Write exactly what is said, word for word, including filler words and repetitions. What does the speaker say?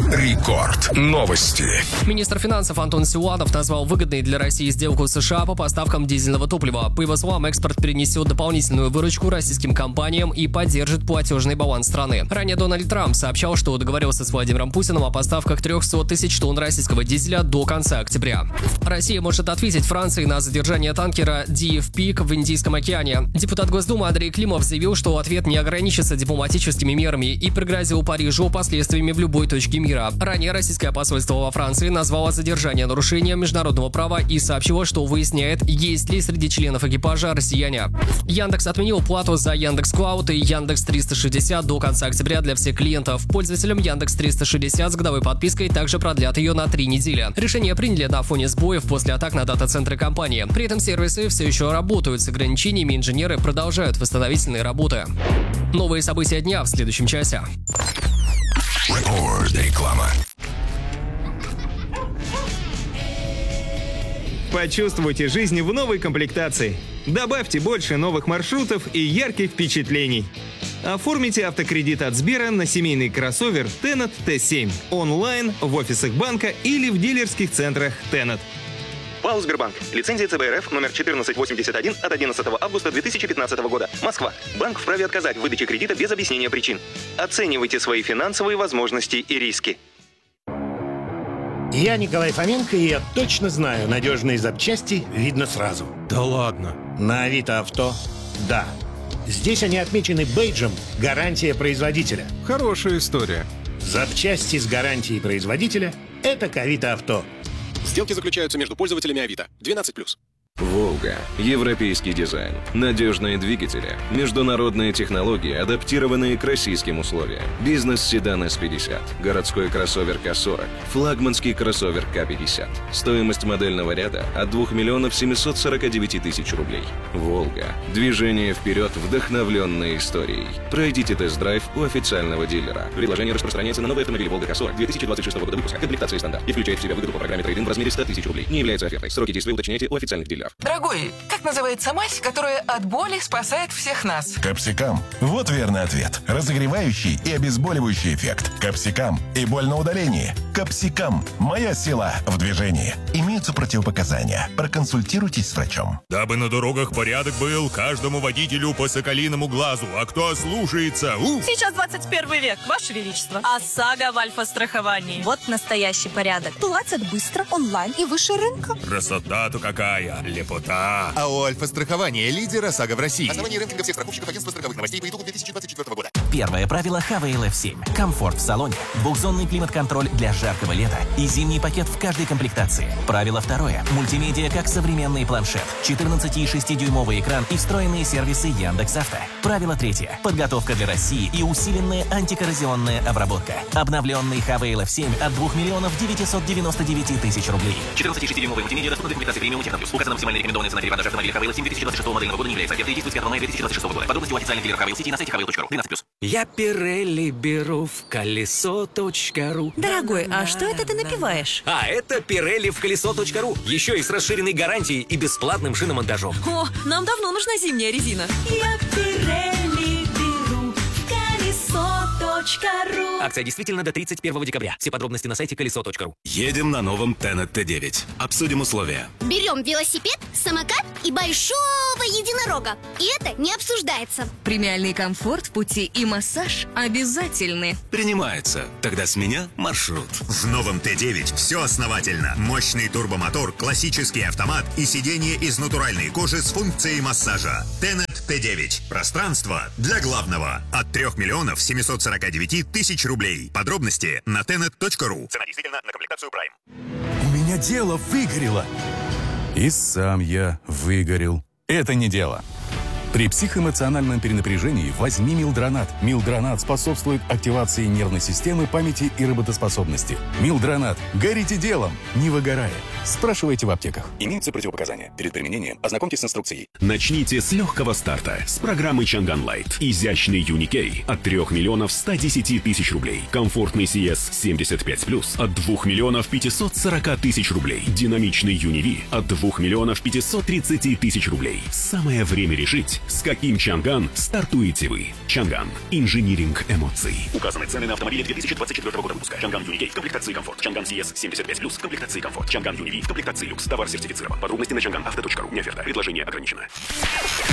Рекорд. Новости. Министр финансов Антон Силуанов назвал выгодной для России сделку США по поставкам дизельного топлива. По его словам, экспорт перенесет дополнительную выручку российским компаниям и поддержит платежный баланс страны. Ранее Дональд Трамп сообщал, что договорился с Владимиром Путиным о поставках триста тысяч тонн российского дизеля до конца октября. Россия может ответить Франции на задержание танкера ди эф Пик в Индийском океане. Депутат Госдумы Андрей Климов заявил, что ответ не ограничится дипломатическими мерами и пригрозил Парижу последствиями в любой точке мира. Ранее российское посольство во Франции назвало задержание нарушением международного права и сообщило, что выясняет, есть ли среди членов экипажа россияне. Яндекс отменил плату за Яндекс.Клауд и Яндекс триста шестьдесят до конца октября для всех клиентов. Пользователям Яндекс триста шестьдесят с годовой подпиской также продлят ее на три недели. Решение приняли на фоне сбоев после атак на дата-центры компании. При этом сервисы все еще работают с ограничениями, инженеры продолжают восстановительные работы. Новые события дня в следующем часе. Рекорд. Реклама. Почувствуйте жизнь в новой комплектации. Добавьте больше новых маршрутов и ярких впечатлений. Оформите автокредит от Сбера на семейный кроссовер Tenet Т семь онлайн, в офисах банка или в дилерских центрах Tenet. ПАО «Сбербанк». Лицензия Ц Б Р Ф номер четырнадцать восемьдесят один от одиннадцатого августа две тысячи пятнадцатого года. Москва. Банк вправе отказать в выдаче кредита без объяснения причин. Оценивайте свои финансовые возможности и риски. Я Николай Фоменко, и я точно знаю, надежные запчасти видно сразу. Да ладно. На Авито Авто – да. Здесь они отмечены бейджем «Гарантия производителя». Хорошая история. Запчасти с гарантией производителя – это к Авито Авто. Сделки заключаются между пользователями Авито. двенадцать плюс. «Волга». Европейский дизайн. Надежные двигатели. Международные технологии, адаптированные к российским условиям. Бизнес-седан эс пятьдесят. Городской кроссовер К сорок. Флагманский кроссовер К пятьдесят. Стоимость модельного ряда от двух миллионов семисот сорока девяти тысяч рублей. «Волга». Движение вперед, вдохновленное историей. Пройдите тест-драйв у официального дилера. Предложение распространяется на новые автомобили «Волга К сорок» две тысячи двадцать шестого года выпуска. Комплектация стандарт. И включает в себя выгоду по программе трейд-ин в размере ста тысяч рублей. Не является офертой. Сроки действия уточняйте у официальных дилеров. Дорогой, как называется мазь, которая от боли спасает всех нас? Капсикам. Вот верный ответ. Разогревающий и обезболивающий эффект. Капсикам и боль на удалении. Капсикам. Моя сила в движении. Имеются противопоказания. Проконсультируйтесь с врачом. Дабы на дорогах порядок был, каждому водителю по соколиному глазу. А кто ослушается? У! Сейчас двадцать первый век, Ваше Величество. ОСАГО в альфа-страховании. Вот настоящий порядок. Платят быстро, онлайн и выше рынка. Красота-то какая! Лепота! АО «Альфа-страхование» — лидер ОСАГО в России. Основание рейтинга всех страховщиков агентства страховых новостей по итогу две тысячи двадцать четвёртого года. Первое правило Х В Л Ф семь. Комфорт в салоне, двухзонный климат-контроль для жаркого лета и зимний пакет в каждой комплектации. Правило второе. Мультимедиа как современный планшет, четырнадцати и шестидюймовый экран и встроенные сервисы Яндекс.Авто. Правило третье. Подготовка для России и усиленная антикоррозионная обработка. Обновленный Х В Л Ф семь от двух миллионов девятисот девяноста девяти тысяч рублей. четырнадцати и шестидюймовый мультимедиа доступна для комплектации премиум технопресс. Указана максимальная рекомендованная цена перепродажи автомобиля Х В Л семь две тысячи двадцать шестого модельного года не является офертой и действует с пятого мая две тысячи двадцать шестого года. Подробности у официальных дилеров Х В Л Сити на сайте ха вэ эл точка ру. двенадцать плюс. Я Пирелли беру в колесо точка ру. Дорогой, а что это ты напиваешь? А это Пирелли в колесо точка ру. Еще и с расширенной гарантией и бесплатным шиномонтажом. О, нам давно нужна зимняя резина. Я Пирелли беру в колесо точка ру. Акция действительно до тридцать первого декабря. Все подробности на сайте колесо точка ру. Едем на новом Tenet Т девять. Обсудим условия. Берем велосипед, самокат и большого единорога. И это не обсуждается. Премиальный комфорт в пути и массаж обязательны. Принимается. Тогда с меня маршрут. В новом Т девять все основательно. Мощный турбомотор, классический автомат и сиденье из натуральной кожи с функцией массажа. Tenet Т девять. Пространство для главного. От трёх миллионов семисот сорока девяти тысяч рублей. Подробности на тенет точка ру. Цена действительно на комплектацию Prime. У меня дело выгорело. И сам я выгорел. Это не дело. При психоэмоциональном перенапряжении возьми Милдронат. Милдронат способствует активации нервной системы, памяти и работоспособности. Милдронат. Горите делом, не выгорая. Спрашивайте в аптеках. Имеются противопоказания. Перед применением ознакомьтесь с инструкцией. Начните с легкого старта с программы Чанган Лайт. Изящный Юникей от трёх миллионов ста десяти тысяч рублей. Комфортный Си Эс семьдесят пять плюс от двух миллионов пятисот сорока тысяч рублей. Динамичный Юниви от двух миллионов пятисот тридцати тысяч рублей. Самое время решить, понять, с каким Чанган стартуете вы. Чанган. Инжиниринг эмоций. Указаны цены на автомобили две тысячи двадцать четвёртого года выпуска. Чанган Юникей в комплектации комфорт. Чанган си эс семьдесят пять плюс в комплектации комфорт. Чанган Юниви в комплектации люкс. Товар сертифицирован. Подробности на чанган авто точка ру. Не оферта. Предложение ограничено.